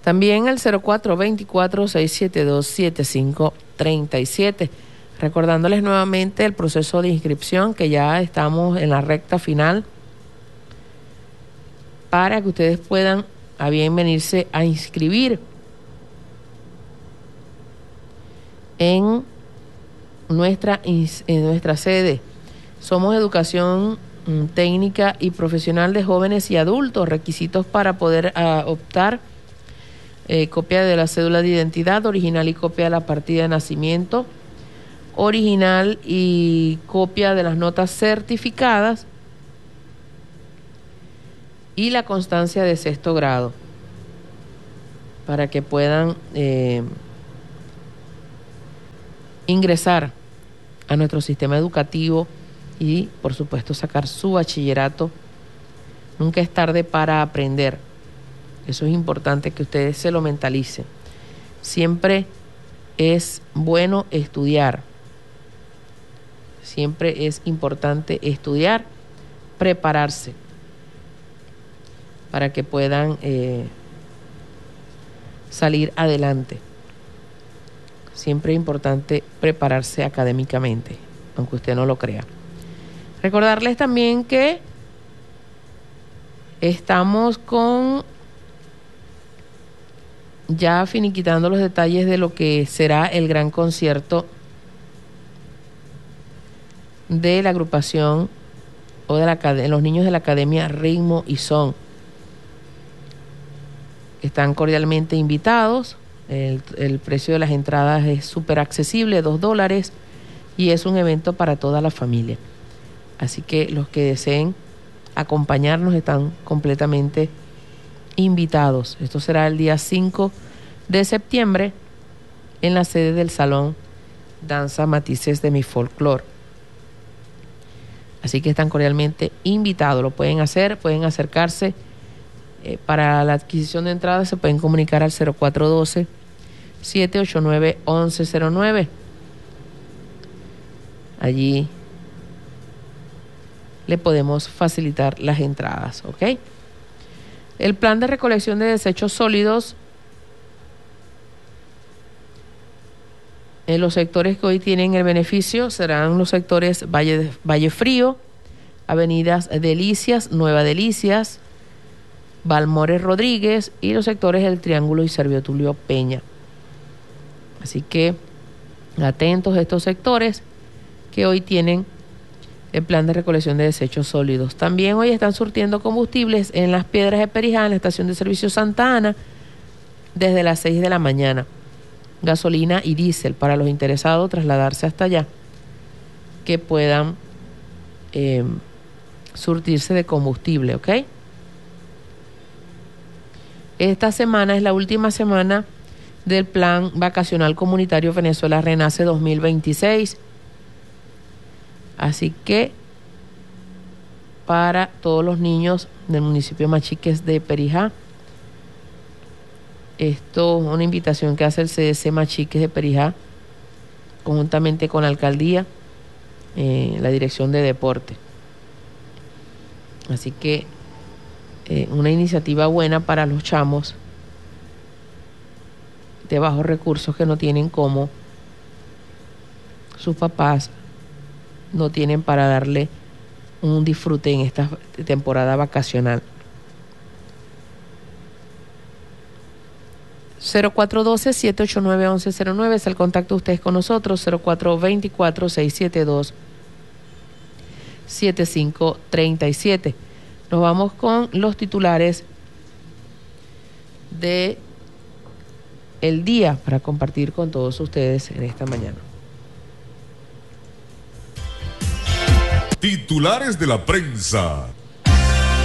También el 0424-672-7537. Recordándoles nuevamente el proceso de inscripción, que ya estamos en la recta final, para que ustedes puedan a bien venirse a inscribir en nuestra sede. Somos Educación Técnica y Profesional de Jóvenes y Adultos. Requisitos para poder optar: copia de la cédula de identidad original y copia de la partida de nacimiento original y copia de las notas certificadas y la constancia de sexto grado, para que puedan ingresar a nuestro sistema educativo y, por supuesto, sacar su bachillerato. Nunca es tarde para aprender. Eso es importante que ustedes se lo mentalicen. Siempre es bueno estudiar. Siempre es importante estudiar, prepararse, para que puedan salir adelante. Siempre es importante prepararse académicamente, aunque usted no lo crea. Recordarles también que estamos ya finiquitando los detalles de lo que será el gran concierto de la agrupación o de los niños de la Academia Ritmo y Son. Están cordialmente invitados. El precio de las entradas es súper accesible, $2, y es un evento para toda la familia. Así que los que deseen acompañarnos están completamente invitados. Esto será el día 5 de septiembre en la sede del Salón Danza Matices de Mi Folclor. Así que están cordialmente invitados. Lo pueden hacer, pueden acercarse. Para la adquisición de entradas se pueden comunicar al 0412-789-1109. Allí le podemos facilitar las entradas, ¿ok? El plan de recolección de desechos sólidos en los sectores que hoy tienen el beneficio serán los sectores Valle Frío, Avenidas Delicias, Nueva Delicias, Balmores Rodríguez y los sectores del Triángulo y Servio Tulio Peña. Así que atentos a estos sectores que hoy tienen el plan de recolección de desechos sólidos. También hoy están surtiendo combustibles en Las Piedras de Perijá, en la estación de servicio Santa Ana, desde las 6 de la mañana. Gasolina y diésel para los interesados trasladarse hasta allá, que puedan surtirse de combustible, ¿ok? Esta semana es la última semana del Plan Vacacional Comunitario Venezuela Renace 2026. Así que para todos los niños del municipio Machiques de Perijá, esto es una invitación que hace el CDC Machiques de Perijá, conjuntamente con la alcaldía, la dirección de deporte. Así que una iniciativa buena para los chamos de bajos recursos que no tienen como sus papás no tienen para darle un disfrute en esta temporada vacacional. 0412-789-1109 es el contacto de ustedes con nosotros. 0424-672-7537. Nos vamos con los titulares de el día para compartir con todos ustedes en esta mañana. Titulares de la prensa.